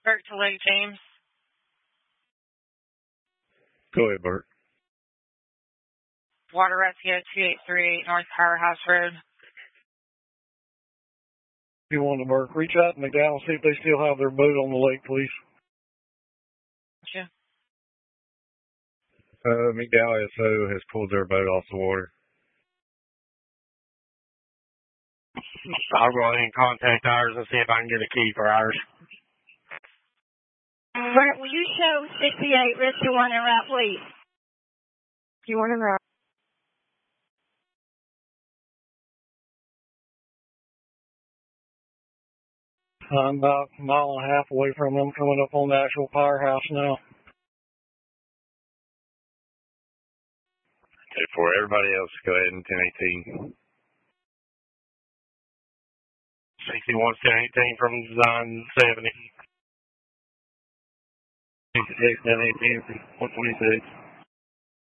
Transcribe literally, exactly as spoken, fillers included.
Bert to Lake James. Go ahead, Bert. Water Rescue two eight three North Powerhouse Road. If you want to, Bert, reach out to McDowell and see if they still have their boat on the lake, please. Sure. Uh, McDowell S O has pulled their boat off the water. I'll go ahead and contact ours and see if I can get a key for ours. Bert, will you show sixty-eight Risky one en route, please? You want en route. I'm about a mile and a half away from them, coming up on the actual powerhouse now. Okay, for everybody else, go ahead and ten eighteen. sixty-one, ten eighteen from design seventy. sixty-six, ten eighteen, one twenty-six.